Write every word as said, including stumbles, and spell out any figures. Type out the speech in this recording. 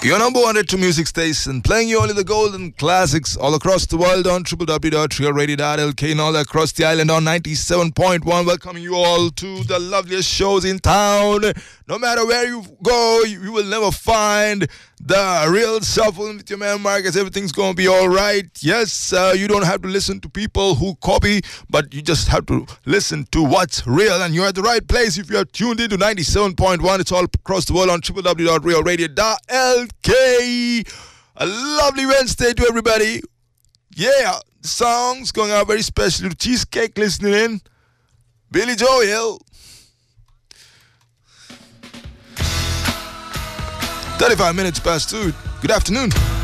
Your number one retro music station, playing you only the golden classics all across the world on w w w dot real radio dot l k and all across the island on ninety-seven point one. Welcoming you all to the loveliest shows in town. No matter where you go, you will never find the real shuffle with your man Marcus. Everything's going to be all right. Yes, uh, you don't have to listen to people who copy, but you just have to listen to what's real. And you're at the right place if you're tuned into ninety-seven point one. It's all across the world on w w w dot real radio dot l k. A lovely Wednesday to everybody. Yeah, the song's going out very special to Cheesecake listening in. Billy Joel. thirty-five minutes past two. Good afternoon.